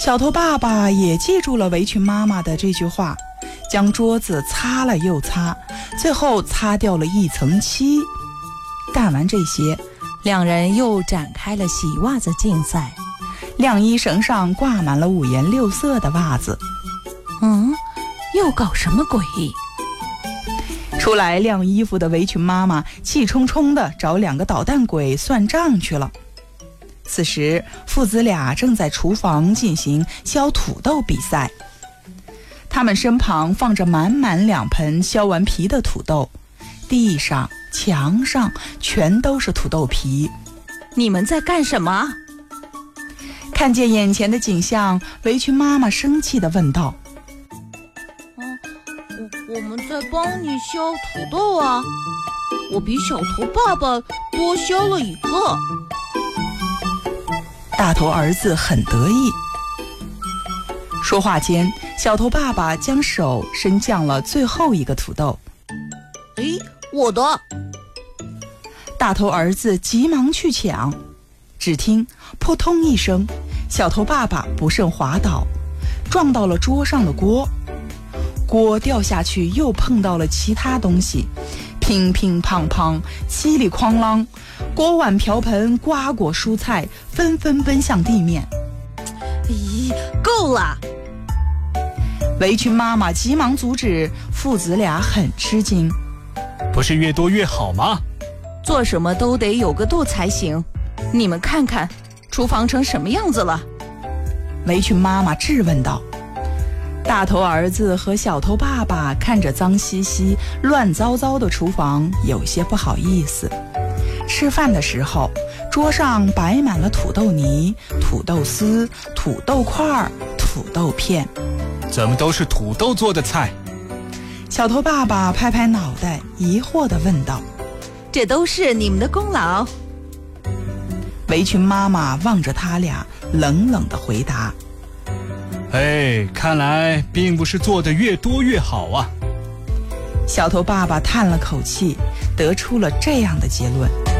小头爸爸也记住了围裙妈妈的这句话，将桌子擦了又擦，最后擦掉了一层漆。干完这些， 两人又展开了洗袜子竞赛。 晾衣绳上挂满了五颜六色的袜子。 又搞什么鬼？ 出来晾衣服的围裙妈妈气冲冲地找两个捣蛋鬼算账去了。此时父子俩正在厨房进行削土豆比赛，他们身旁放着满满2盆削完皮的土豆，地上墙上全都是土豆皮。 你们在干什么？ 看见眼前的景象，围裙妈妈生气地问道： 我们在帮你削土豆啊，我比小头爸爸多削了1个。 大头儿子很得意。说话间，小头爸爸将手伸向了最后一个土豆。 我的！ 大头儿子急忙去抢，只听扑通一声，小头爸爸不慎滑倒，撞到了桌上的锅。锅掉下去又碰到了其他东西，乒乒乓乓，稀里哐啷，锅碗瓢盆、瓜果蔬菜纷纷奔向地面。 够了！ 围裙妈妈急忙阻止，父子俩很吃惊。 不是越多越好吗？ 做什么都得有个度才行。你们看看，厨房成什么样子了？ 围裙妈妈质问道。大头儿子和小头爸爸看着脏兮兮、乱糟糟的厨房，有些不好意思。吃饭的时候，桌上摆满了土豆泥、土豆丝、土豆块、土豆片。 怎么都是土豆做的菜？ 小头爸爸拍拍脑袋，疑惑地问道： 这都是你们的功劳。 围裙妈妈望着他俩，冷冷地回答： 看来并不是做的越多越好啊。 小头爸爸叹了口气，得出了这样的结论。